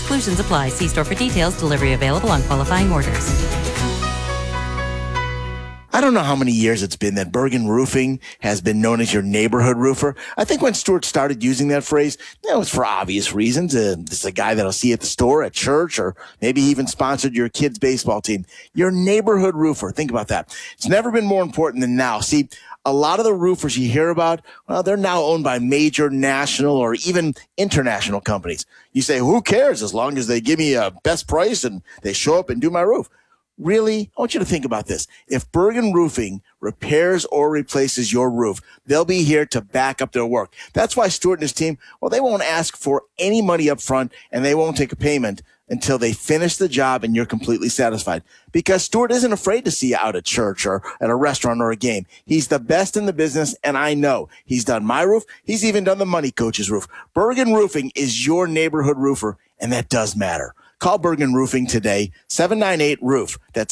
Exclusions apply. See store for details. Delivery available on qualifying orders. I don't know how many years it's been that Bergen Roofing has been known as your neighborhood roofer. I think when Stuart started using that phrase, it was for obvious reasons. This is a guy that'll see you at the store, at church, or maybe he even sponsored your kid's baseball team. Your neighborhood roofer. Think about that. It's never been more important than now. See, a lot of the roofers you hear about, well, they're now owned by major national or even international companies. You say, who cares as long as they give me a best price and they show up and do my roof? Really, I want you to think about this. If Bergen Roofing repairs or replaces your roof, they'll be here to back up their work. That's why Stuart and his team, well, they won't ask for any money up front and they won't take a payment until they finish the job and you're completely satisfied. Because Stuart isn't afraid to see you out at church or at a restaurant or a game. He's the best in the business, and I know. He's done my roof. He's even done the Money Coach's roof. Bergen Roofing is your neighborhood roofer, and that does matter. Call Bergen Roofing today, 798-ROOF. That's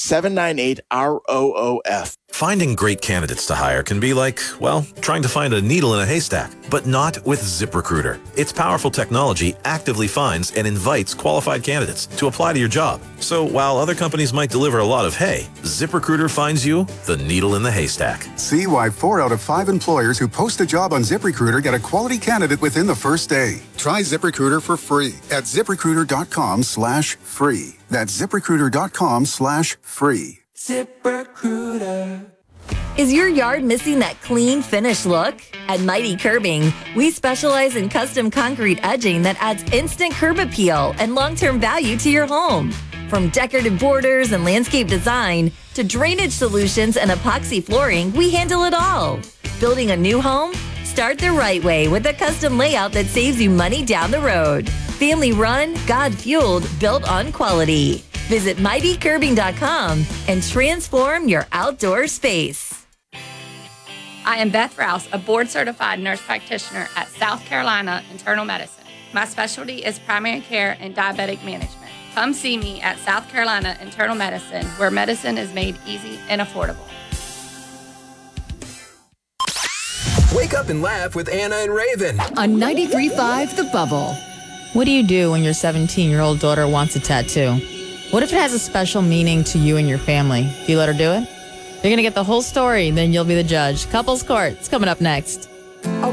798-ROOF. Finding great candidates to hire can be like, well, trying to find a needle in a haystack, but not with ZipRecruiter. Its powerful technology actively finds and invites qualified candidates to apply to your job. So while other companies might deliver a lot of hay, ZipRecruiter finds you the needle in the haystack. See why 4 out of 5 employers who post a job on ZipRecruiter get a quality candidate within the first day. Try ZipRecruiter for free at ZipRecruiter.com/free. That's ZipRecruiter.com/free. ZipRecruiter. Is your yard missing that clean, finished look? At Mighty Curbing, we specialize in custom concrete edging that adds instant curb appeal and long-term value to your home. From decorative borders and landscape design to drainage solutions and epoxy flooring, we handle it all. Building a new home? Start the right way with a custom layout that saves you money down the road. Family run, God-fueled, built on quality. Visit mightycurbing.com and transform your outdoor space. I am Beth Rouse, a board-certified nurse practitioner at South Carolina Internal Medicine. My specialty is primary care and diabetic management. Come see me at South Carolina Internal Medicine, where medicine is made easy and affordable. Wake up and laugh with Anna and Raven on 93.5 The Bubble. What do you do when your 17-year-old daughter wants a tattoo? What if it has a special meaning to you and your family? Do you let her do it? You're going to get the whole story, then you'll be the judge. Couples Court, it's coming up next.